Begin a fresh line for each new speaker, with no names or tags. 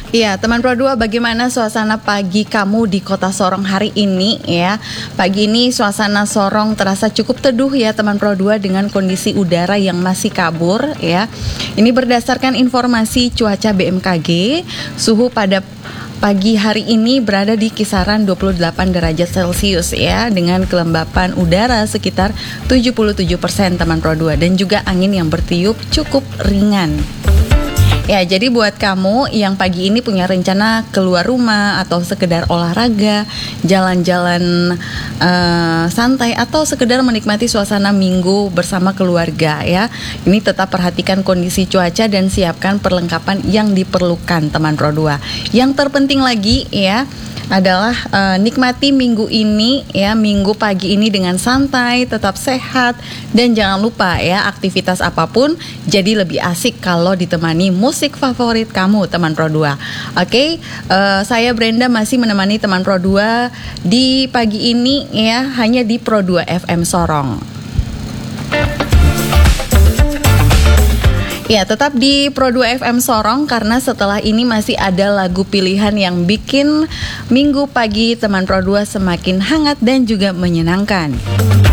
Iya, teman Pro 2, bagaimana suasana pagi kamu di Kota Sorong hari ini ya? Pagi ini suasana Sorong terasa cukup teduh ya teman Pro 2 dengan kondisi udara yang masih kabur ya. Ini berdasarkan informasi cuaca BMKG, suhu pada pagi hari ini berada di kisaran 28 derajat Celcius ya, dengan kelembapan udara sekitar 77% teman Pro 2, dan juga angin yang bertiup cukup ringan. Ya, jadi buat kamu yang pagi ini punya rencana keluar rumah atau sekedar olahraga, jalan-jalan santai, atau sekedar menikmati suasana minggu bersama keluarga ya, ini tetap perhatikan kondisi cuaca dan siapkan perlengkapan yang diperlukan teman Pro 2. Yang terpenting lagi ya adalah nikmati minggu ini ya, minggu pagi ini dengan santai, tetap sehat, dan jangan lupa ya, aktivitas apapun jadi lebih asik kalau ditemani musik favorit kamu teman Pro 2. Oke, saya Brenda masih menemani teman Pro 2 di pagi ini ya, hanya di Pro 2 FM Sorong. Ya, tetap di Pro 2 FM Sorong, karena setelah ini masih ada lagu pilihan yang bikin minggu pagi teman Pro 2 semakin hangat dan juga menyenangkan.